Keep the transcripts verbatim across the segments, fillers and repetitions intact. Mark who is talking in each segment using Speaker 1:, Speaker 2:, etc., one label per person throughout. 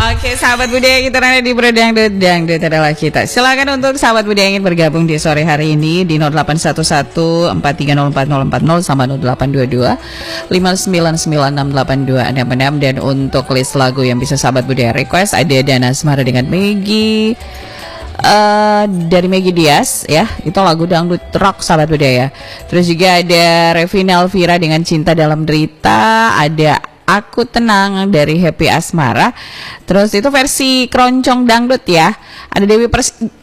Speaker 1: Oke, sahabat budaya kita ada di Berdangdut, Dangdut adalah kita. Silakan untuk sahabat budaya yang ingin bergabung di sore hari ini di nol delapan satu satu empat tiga nol empat nol empat nol sama nol delapan dua dua lima sembilan sembilan enam delapan dua enam enam. Dan untuk list lagu yang bisa sahabat budaya request ada Dana Asmara dengan Maggie. Uh, dari Maggie Diaz ya, itu lagu dangdut rock sahabat budaya. Terus juga ada Revina Elvira dengan Cinta Dalam Derita, ada Aku Tenang dari Happy Asmara. Terus itu versi keroncong dangdut ya. Ada Dewi Persik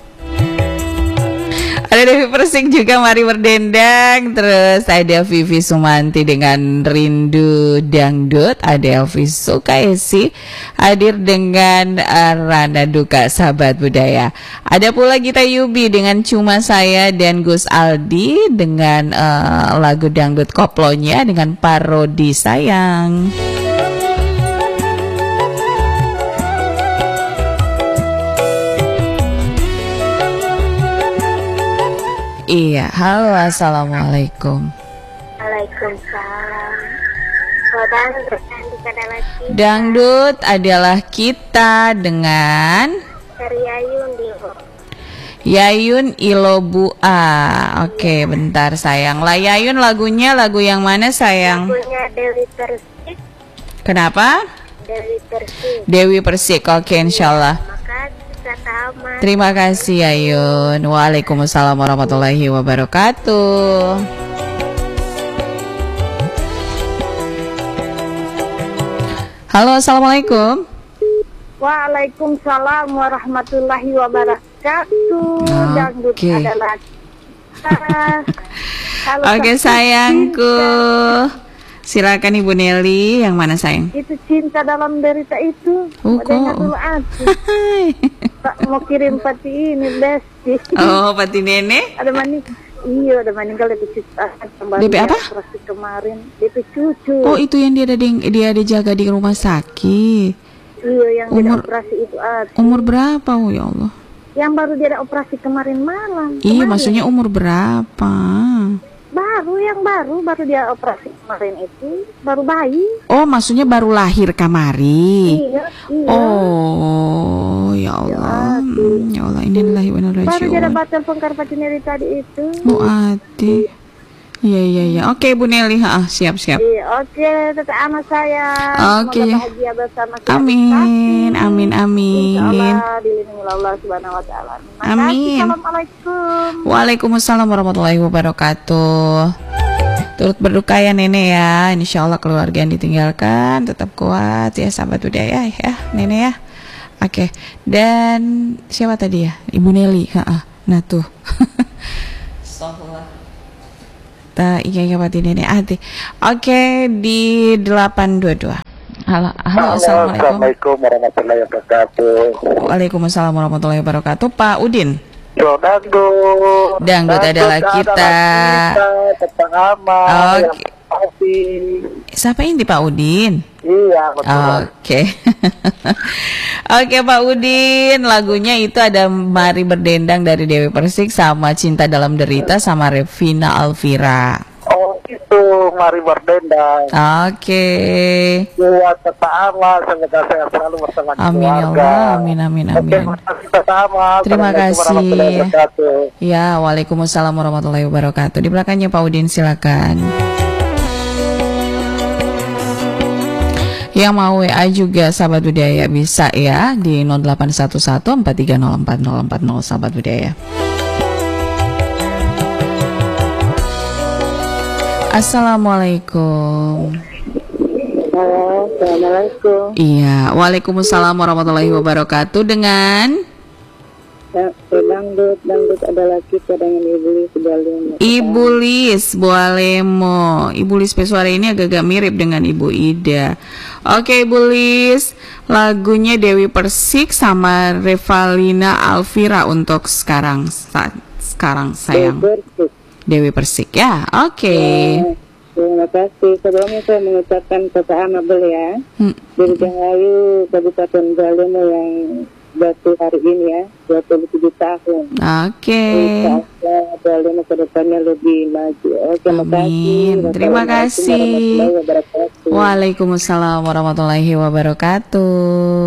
Speaker 1: Ada Dewi Persik juga Mari Berdendang. Terus ada Vivi Sumanti dengan Rindu Dangdut. Ada Elvis Sukaisi hadir dengan uh, Rana Duka sahabat budaya. Ada pula Gita Yubi dengan Cuma Saya dan Gus Aldi dengan uh, lagu dangdut koplonya dengan Parodi Sayang. Iya, halo, assalamualaikum.
Speaker 2: Waalaikumsalam. Kalau dangdut adalah kita.
Speaker 1: Dangdut adalah kita dengan
Speaker 2: Dari Yayun Ilo.
Speaker 1: Yayun Ilobua. Oke, bentar sayang. Lah Yayun lagunya lagu yang mana sayang?
Speaker 2: Lagunya Dewi Persik.
Speaker 1: Kenapa?
Speaker 2: Dewi Persik.
Speaker 1: Dewi Persik. Oke, insyaallah.
Speaker 2: Makasih sama.
Speaker 1: Terima kasih Yayun. Waalaikumsalam warahmatullahi wabarakatuh. Halo, assalamualaikum.
Speaker 2: Waalaikumsalam warahmatullahi wabarakatuh.
Speaker 1: Oke.
Speaker 2: Dangdut adalah kita. Halo,
Speaker 1: Oke sayangku. Silakan Ibu Nelly, yang mana sayang?
Speaker 2: Itu Cinta Dalam Derita itu.
Speaker 1: Oh,
Speaker 2: Dengar
Speaker 1: kok.
Speaker 2: dulu aku. Tak mau kirim pati ini besti.
Speaker 1: Oh, Pati Nenek.
Speaker 2: Ada maning. Iya, ada meninggal D P cucu.
Speaker 1: D P apa?
Speaker 2: Operasi kemarin. D P cucu.
Speaker 1: Oh, itu yang dia ada di, dia ada jaga di rumah sakit.
Speaker 2: Iya, yang
Speaker 1: Umur-
Speaker 2: dia operasi itu ada.
Speaker 1: Umur berapa? Oh ya Allah.
Speaker 2: Yang baru dia ada operasi kemarin malam.
Speaker 1: Iya,
Speaker 2: Kemarin.
Speaker 1: maksudnya umur berapa?
Speaker 2: Baru, yang baru, baru dia operasi kemarin itu. Baru bayi.
Speaker 1: Oh, maksudnya baru lahir kamari.
Speaker 2: Iya, iya.
Speaker 1: Oh, ya Allah. Hmm, Ya Allah, innalillahi wa inna ilaihi
Speaker 2: Baru dia ada
Speaker 1: raji'un.
Speaker 2: batal pengkarpati Neri tadi itu.
Speaker 1: Bu Ati. Iya, iya, iya. Oke, Bu Nelly. Ah, siap, siap.
Speaker 2: Iya, oke, tetap anak saya.
Speaker 1: Oke.
Speaker 2: Semoga bahagia bersama kita.
Speaker 1: Amin, amin, amin.
Speaker 2: Insyaallah dilindungi oleh Allah Subhanahu wa taala. Terima kasih.
Speaker 1: Amin.
Speaker 2: Assalamualaikum.
Speaker 1: Waalaikumsalam warahmatullahi wabarakatuh. Turut berduka ya nenek ya. Insya Allah keluarga yang ditinggalkan tetap kuat ya sahabat budaya ya nenek ya. Oke. Dan siapa tadi ya? Ibu Nelly. Ha-ha. Nah tuh. Ta, iya iya Pati Nenek Ati. Oke, di delapan dua dua. Halo, halo, assalamualaikum.
Speaker 3: Assalamualaikum warahmatullahi wabarakatuh.
Speaker 1: Waalaikumsalam warahmatullahi wabarakatuh. Pak Udin.
Speaker 3: Yo, dangdut.
Speaker 1: Dangdut adalah kita.
Speaker 3: kita tetap aman.
Speaker 1: Oke.
Speaker 3: Yang pasti.
Speaker 1: Siapa ini Pak Udin?
Speaker 3: Iya, betul.
Speaker 1: Oke. Oke Pak Udin, lagunya itu ada Mari Berdendang dari Dewi Persik sama Cinta Dalam Derita sama Revina Elvira.
Speaker 3: Oh, itu Mari Berdendang.
Speaker 1: Oke.
Speaker 3: Buat tetap aman, semoga sehat selalu bersama
Speaker 1: Amin ya
Speaker 3: keluarga.
Speaker 1: Allah, amin amin
Speaker 3: Oke,
Speaker 1: amin.
Speaker 3: makasih tetap aman.
Speaker 1: Terima
Speaker 3: Assalamualaikum
Speaker 1: kasih.
Speaker 3: warahmatullahi wabarakatuh.
Speaker 1: Ya, waalaikumsalam warahmatullahi wabarakatuh. Di belakangnya Pak Udin silakan. Yang mau W A juga sahabat budaya bisa ya di nol delapan satu satu empat tiga nol empat nol empat nol sahabat budaya. Assalamualaikum.
Speaker 2: Halo, assalamualaikum.
Speaker 1: Iya, waalaikumsalam warahmatullahi wabarakatuh. Dengan
Speaker 2: Dangdut, dangdut adalah kita dengan Ibu Lis Balimo.
Speaker 1: Ibu Lis Boalemo. Ibu Lis suara ini agak-agak mirip dengan Ibu Ida. Oke Ibu Lis, lagunya Dewi Persik sama Revalina Alvira untuk sekarang saat sekarang sayang. Dewi Persik ya. Oke.
Speaker 2: Terima kasih. Sebelumnya saya mengucapkan kepada Abel ya.
Speaker 1: Hmm.
Speaker 2: Dari Jangayu, Kabupaten Balimo yang jatuh hari ini ya, dua puluh tujuh tahun.
Speaker 1: Oke.
Speaker 2: Insyaallah Balimo ke depannya lebih maju. Oke, terima kasih.
Speaker 1: Amin. Terima kasih.
Speaker 2: Wassalamualaikum warahmatullahi wabarakatuh.
Speaker 1: Waalaikumsalam warahmatullahi wabarakatuh.